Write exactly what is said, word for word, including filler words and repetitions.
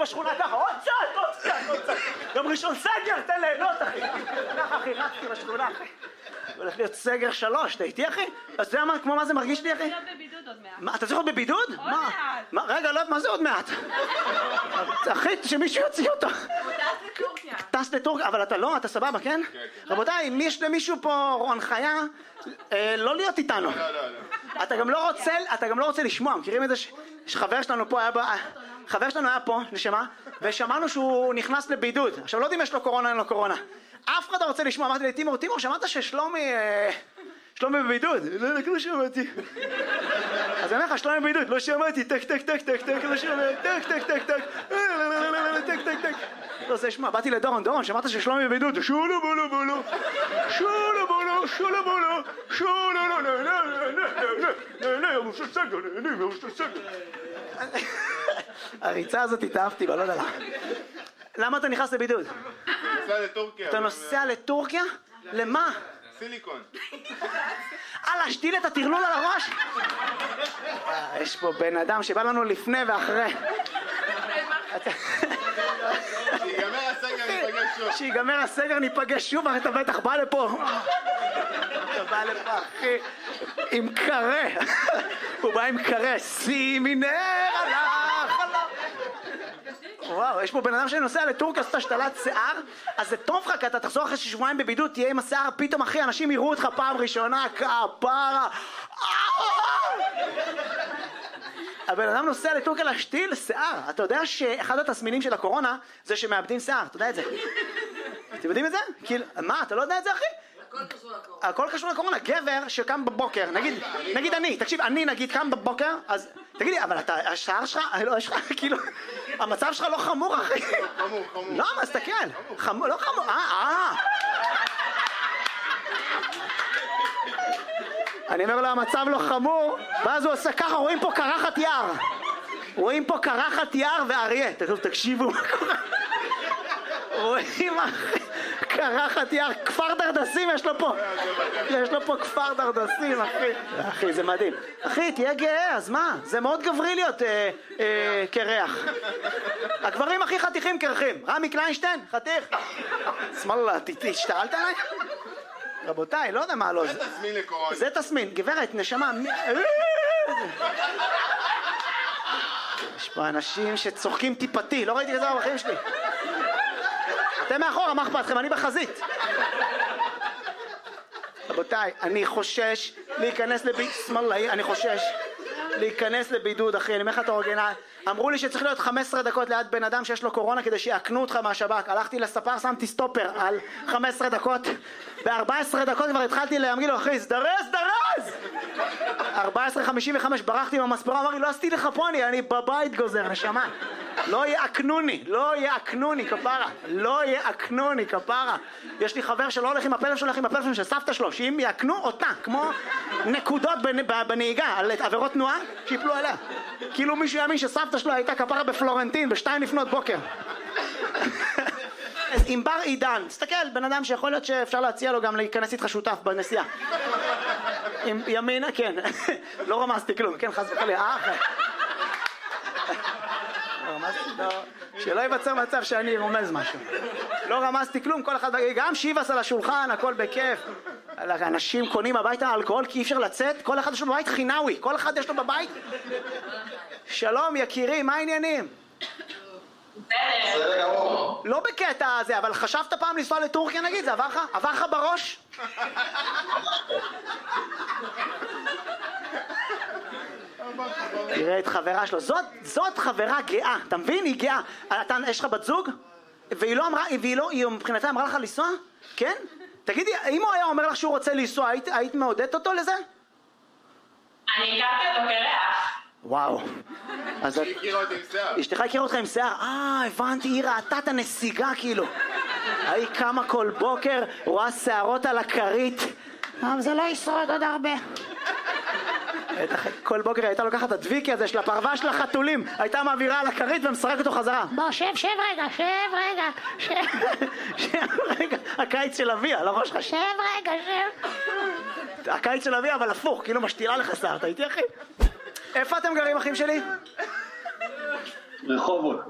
בשכונה ככה, עוד צעד, עוד צעד, עוד צעד. יום ראשון סגר, תן ליהנות, אחי. ככה, אחי, רצתי בשכונה, אחי. הולך להיות סגר שלוש, אתה איתי, אחי? אז אתה יודע מה, כמו מה זה מרגיש לי, אחי? אתה צריך להיות בבידוד עוד מעט. מה, אתה צריך להיות בבידוד? עוד מעט. רגע, לא, מה זה עוד מעט? אחי, שמישהו יוציא אותו. הוא טס לטורקיה. טס לטורקיה, אבל אתה לא, אתה סבבה, כן? רבותיי, אם יש למישהו פה הנחיה, לא להיות איתנו. אתה גם לא רוצה, אתה גם לא רוצה לשמוע, מכירים את זה שחבר שלנו פה היה, חבר שלנו היה פה, נשמה, ושמענו שהוא נכנס לבידוד. עכשיו לא יודעים אם יש לו קורונה, אין לו קורונה. אף אחד לא רוצה לשמוע, אמרתי לי, תימור, תימור, שמעת ששלומי, שלומי בבידוד? לא, לא שמעתי. אז אני אומר לך, שלומי בבידוד, לא שמעתי, טק, טק, טק, טק, טק, לא שמעתי, טק, טק, טק, טק, טק, טק, טק. לא, זה שמע, באתי לדורון, דורון, שמעת ששלומי בבידוד, שולו בולו בולו, שולו בולו, שולו בולו, שולו לא, לא, לא, לא, לא, לא, לא, ראש הסגר, נהנים, ראש הסגר. הריצה הזאת התאהבתי בה, לא יודע לה. למה אתה נכנס לבידוד? נוסע לטורקיה. אתה נוסע לטורקיה? למה? סיליקון. אה, להשתיל את הטרלול על הראש? יש פה בן אדם שבא לנו לפני ואחרי. שיגמר הסגר ניפגש שוב. שיגמר הסגר ניפגש שוב, אתה בטח בא לפה. אתה בא לפה, אחי, עם קרה. הוא בא עם קרה. שימי נר על החלום. וואו, יש פה בן אדם שנוסע לטורקיה, עשתה השתלת שיער, אז זה טוב לך, כי אתה תחזור אחרי שבועיים בבידוד, תהיה עם השיער, פתאום אחי, אנשים יראו אותך פעם ראשונה, כפרה. הבן אדם נוסע לטורקיה להשתיל שיער. אתה יודע שאחד התסמינים של הקורונה זה שמאבדים שיער, אתה יודע את זה? אתם יודעים את זה? כאילו, מה, אתה לא יודע את זה, אחי? הכל קשור לקורונה. הכל קשור לקורונה. גבר שקם בבוקר, נגיד, נגיד אני, תקשיב, אני נגיד קם בבוקר, אז תגידי, אבל אתה, השיער שלך, לא, יש לך, כאילו, המצב שלך לא חמור, אחי. חמור, חמור. לא, מה, תסתכל. חמור, לא חמור, אה, אה. אני אומר לו, המצב לא חמור, ואז הוא עושה ככה, רואים פה קרחת יער. רואים פה קרחת יער ואריה. תקשיבו מה קורה. רואים, אחי. קרחת יער, כפר דרדסים יש לו פה. יש לו פה כפר דרדסים, אחי. אחי, זה מדהים. אחי, תהיה גאה, אז מה? זה מאוד גברי להיות אה, אה, קרח. הגברים הכי חתיכים קרחים. רמי קליינשטיין, חתיך. שמאללה, השתעלת עליי? רבותיי, לא יודע מה לא. זה תסמין לקורונה. זה תסמין. גברת, נשמה. יש פה אנשים שצוחקים טיפתי. לא ראיתי כזה בחיים שלי. אתם מאחורה, מה אכפת לכם? אני בחזית. רבותיי, אני חושש להיכנס לבידוד, שמאללה, אני חושש להיכנס לבידוד, אחי, אני אומר לך את האורגינל. אמרו לי שצריך להיות חמש עשרה דקות ליד בן אדם שיש לו קורונה כדי שיעקנו אותך מהשב"כ. הלכתי לספר, שמתי סטופר על חמש עשרה דקות. ב-ארבע עשרה דקות כבר התחלתי להגיד לו, אחי, סדרז, סדרז! ארבע עשרה חמישים וחמש ברחתי עם המספרה, אמר לי, לא עשיתי לך פוני, אני בבית גוזר, נשמה. לא יעקנוני, לא יעקנוני, כפרה. לא יעקנוני, כפרה. יש לי חבר שלא הולך עם הפלאפון שלו, הולך עם הפלאפון של סבתא שלו, שאם יעקנו אותה, כמו נקודות בנהיגה, על עבירות תנועה, שיפלו עליה. כאילו מישהו יאמין שסבתא שלו הייתה כפרה בפלורנטין, בשתיים לפנות בוקר. עם בר עידן, תסתכל, בן אדם שיכול להיות שאפשר להציע לו גם להיכנס איתך שותף בנסיעה. עם ימינה, כן. לא רמזתי כלום, כן, חס וחלילה, אה, אחרי. לא רמזתי, לא. שלא ייווצר מצב שאני רומז משהו. לא רמזתי כלום, כל אחד, גם שיבס על השולחן, הכל בכיף. אנשים קונים הביתה אלכוהול כי אי אפשר לצאת, כל אחד יש לו בבית חינאוי, כל אחד יש לו בבית. שלום יקירי, מה העניינים? לא בקטע הזה, אבל חשבת פעם לנסוע לטורקיה נגיד, זה עבר לך? עבר לך בראש? תראה את חברה שלו, זאת, זאת חברה גאה, אתה מבין? היא גאה. אתה, יש לך בת זוג? והיא לא אמרה, והיא לא, היא מבחינתה אמרה לך לנסוע? כן? תגידי, אם הוא היה אומר לך שהוא רוצה לנסוע, היית, היית מעודדת אותו לזה? אני הכרתי אותו קרח. וואו. אז היא הכירה אותי עם שיער. אשתך הכירה אותך עם שיער? אה, הבנתי, היא ראתה את הנסיגה כאילו. היא קמה כל בוקר, רואה שערות על הכרית. אבל זה לא ישרוד עוד הרבה. כל בוקר הייתה לוקחת את הדביקי הזה של הפרווה של החתולים, הייתה מעבירה על הכרית ומשחק אותו חזרה. בוא, שב, שב רגע, שב רגע, שב. שב רגע, הקיץ של אביה, לא ראש לך, שב רגע, שב. הקיץ של אביה, אבל הפוך, כאילו משתילה לך שיער, אתה איתי אחי? איפה אתם גרים אחים שלי? רחובות.